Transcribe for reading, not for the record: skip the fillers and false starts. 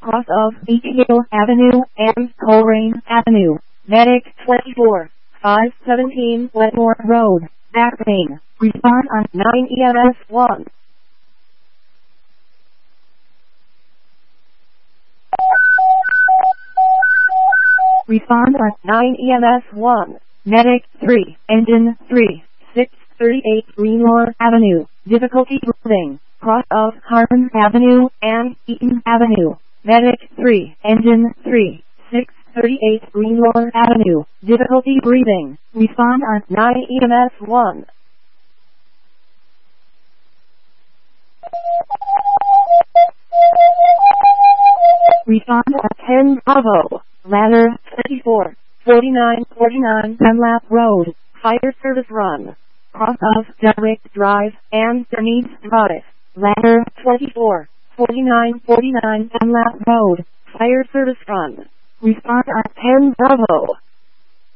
cross of Beach Hill Avenue and Coleraine Avenue. Medic 24, 517 Wetmore Road, Back Pain. Respond on 9 EMS 1. Respond on 9 EMS 1. Medic 3, Engine 3, 638 Greenmore Avenue. Difficulty breathing. Cross of Harmon Avenue and Eaton Avenue. Medic 3, Engine 3, 638 Greenmore Avenue. Difficulty breathing. Respond on 9 EMS 1. Respond on 10 Bravo. Ladder 24, 4949 Dunlap Road. Fire service run. Cross of Direct Drive and Denise Drive. Ladder 24, 4949 Dunlap Road. Fire service run. Respond on 10 Bravo.